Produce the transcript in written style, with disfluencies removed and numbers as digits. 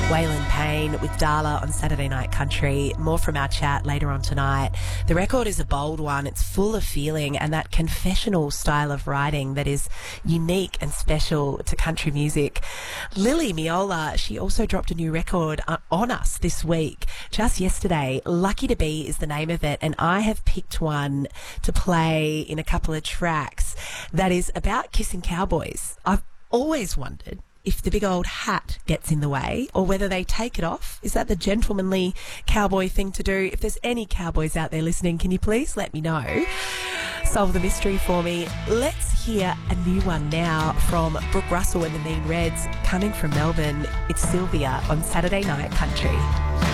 Waylon Payne with Darla on Saturday Night Country. More from our chat later on tonight. The record is a bold one. It's full of feeling and that confessional style of writing that is unique and special to country music. Lily Miola, she also dropped a new record on us this week, just yesterday. Lucky to Be is the name of it, and I have picked one to play in a couple of tracks that is about kissing cowboys. I've always wondered if the big old hat gets in the way or whether they take it off. Is that the gentlemanly cowboy thing to do? If there's any cowboys out there listening, can you please let me know? Solve the mystery for me. Let's hear a new one now from Brooke Russell and the Mean Reds coming from Melbourne. It's Sylvia on Saturday Night Country.